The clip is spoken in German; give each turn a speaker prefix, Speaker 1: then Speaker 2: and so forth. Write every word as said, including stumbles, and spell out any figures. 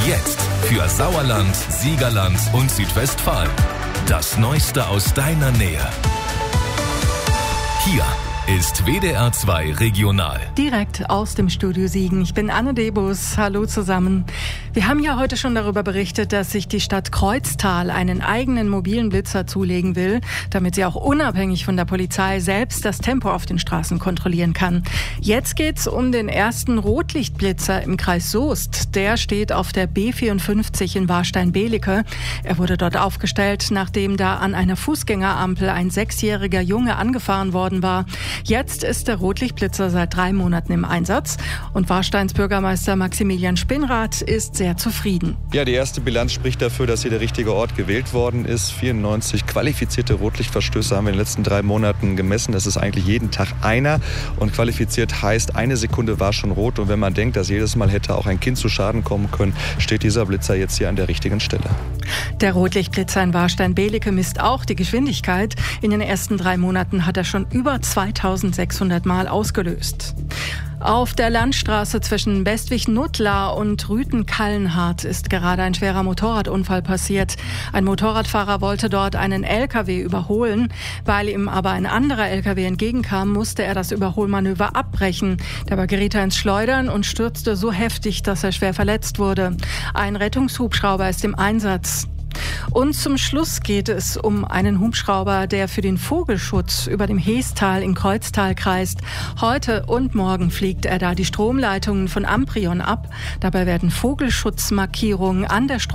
Speaker 1: Jetzt für Sauerland, Siegerland und Südwestfalen. Das Neueste aus deiner Nähe. Hier ist W D R zwei Regional.
Speaker 2: Direkt aus dem Studio Siegen. Ich bin Anne Debus. Hallo zusammen. Wir haben ja heute schon darüber berichtet, dass sich die Stadt Kreuztal einen eigenen mobilen Blitzer zulegen will, damit sie auch unabhängig von der Polizei selbst das Tempo auf den Straßen kontrollieren kann. Jetzt geht's um den ersten Rotlichtblitzer im Kreis Soest. Der steht auf der B vierundfünfzig in Warstein-Belecke. Er wurde dort aufgestellt, nachdem da an einer Fußgängerampel ein sechsjähriger Junge angefahren worden war. Jetzt ist der Rotlichtblitzer seit drei Monaten im Einsatz und Warsteins Bürgermeister Maximilian Spinnrath ist sehr zufrieden.
Speaker 3: Ja, die erste Bilanz spricht dafür, dass hier der richtige Ort gewählt worden ist. vierundneunzig qualifizierte Rotlichtverstöße haben wir in den letzten drei Monaten gemessen. Das ist eigentlich jeden Tag einer und qualifiziert heißt, eine Sekunde war schon rot und wenn man denkt, dass jedes Mal hätte auch ein Kind zu Schaden kommen können, steht dieser Blitzer jetzt hier an der richtigen Stelle.
Speaker 2: Der Rotlichtblitzer in Warstein-Belecke misst auch die Geschwindigkeit. In den ersten drei Monaten hat er schon über zweitausendsechshundert Mal ausgelöst. Auf der Landstraße zwischen Bestwig-Nuttlar und Rüthen-Kallenhardt ist gerade ein schwerer Motorradunfall passiert. Ein Motorradfahrer wollte dort einen L K W überholen. Weil ihm aber ein anderer L K W entgegenkam, musste er das Überholmanöver abbrechen. Dabei geriet er ins Schleudern und stürzte so heftig, dass er schwer verletzt wurde. Ein Rettungshubschrauber ist im Einsatz. Und zum Schluss geht es um einen Hubschrauber, der für den Vogelschutz über dem Heestal in Kreuztal kreist. Heute und morgen fliegt er da die Stromleitungen von Amprion ab. Dabei werden Vogelschutzmarkierungen an der Strom